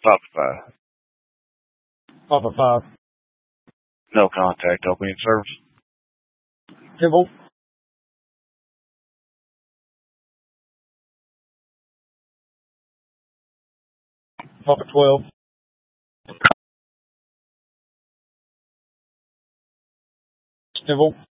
Papa 5. Papa 5. No contact. Opening service. 10 volt. Papa 12. 10 volt.